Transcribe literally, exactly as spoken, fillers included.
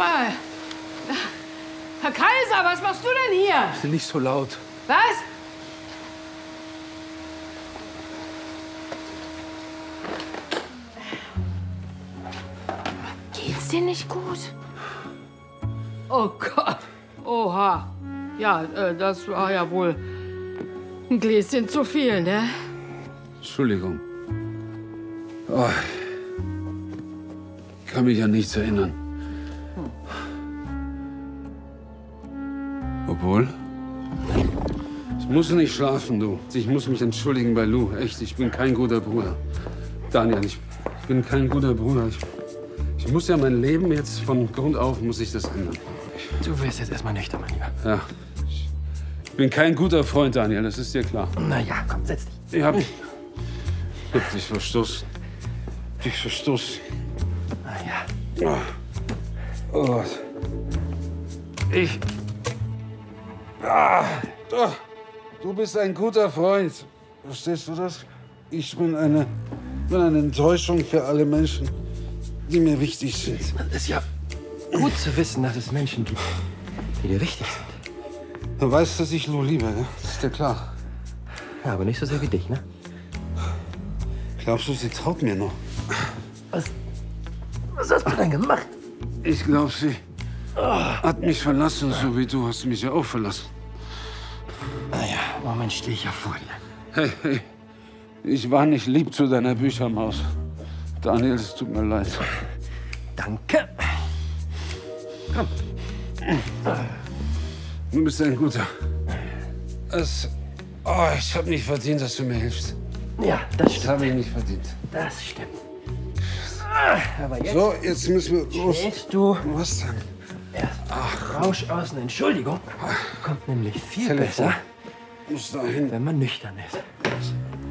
mal. Herr Kaiser, was machst du denn hier? Bitte nicht so laut. Was? Geht's dir nicht gut? Oh Gott. Oha. Ja, äh, das war ja wohl ein Gläschen zu viel, ne? Entschuldigung. Oh, ich kann mich an nichts erinnern. Obwohl? Ich muss nicht schlafen, du. Ich muss mich entschuldigen bei Lou. Echt, ich bin kein guter Bruder. Daniel, ich, ich bin kein guter Bruder. Ich, ich muss ja mein Leben jetzt von Grund auf, muss ich das ändern. Du wirst jetzt erstmal nüchtern, mein Lieber. Ja. Ich bin kein guter Freund, Daniel, das ist dir klar. Na ja, komm, setz dich. Ich hab, ich hab dich verstoßen. Dich verstoßen. Na ja. Oh. Oh Gott. Ich... Ah, du bist ein guter Freund. Verstehst du das? Ich bin eine, bin eine Enttäuschung für alle Menschen, die mir wichtig sind. Es ist ja gut zu wissen, dass es Menschen gibt, die dir wichtig sind. Du weißt, dass ich Lou liebe, ne? Das ist dir klar. Ja, aber nicht so sehr wie dich, ne? Glaubst du, sie traut mir noch? Was, was hast du denn gemacht? Ich glaube, sie hat mich verlassen, so wie du hast mich ja auch verlassen. Naja, im Moment stehe ich ja vor dir. Hey, hey, ich war nicht lieb zu deiner Büchermaus. Daniel, es tut mir leid. Danke. Komm. Du bist ein guter. Es, oh, ich habe nicht verdient, dass du mir hilfst. Ja, das Das stimmt. habe ich nicht verdient. Das stimmt. Aber jetzt So, jetzt müssen wir los. schläfst du Was denn? erst Rausch aus einer Entschuldigung. Kommt nämlich viel Telefon. besser, Muss dahin. wenn man nüchtern ist.